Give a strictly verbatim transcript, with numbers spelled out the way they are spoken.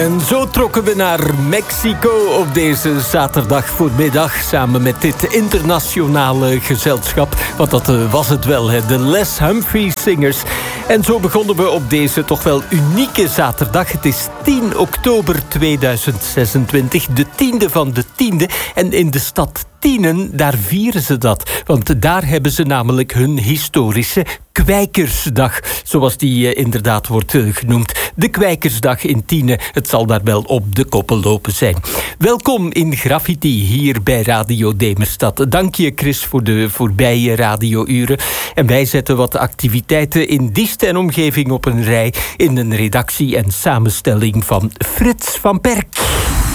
En zo trokken we naar Mexico op deze zaterdag voormiddag samen met dit internationale gezelschap. Want dat uh, was het wel, hè? De Les Humphrey Singers. En zo begonnen we op deze toch wel unieke zaterdag. Het is tien oktober tweeduizend zesentwintig, de tiende van de tiende. En in de stad Tienen, daar vieren ze dat. Want daar hebben ze namelijk hun historische Kwijkersdag. Zoals die uh, inderdaad wordt uh, genoemd. De Kwijkersdag in Tienen. Het zal daar wel op de koppen lopen zijn. Welkom in Graffiti hier bij Radio Demerstad. Dank je, Chris, voor de voorbije radiouren. En wij zetten wat activiteiten in Diest en omgeving op een rij in een redactie en samenstelling van Frits van Perk.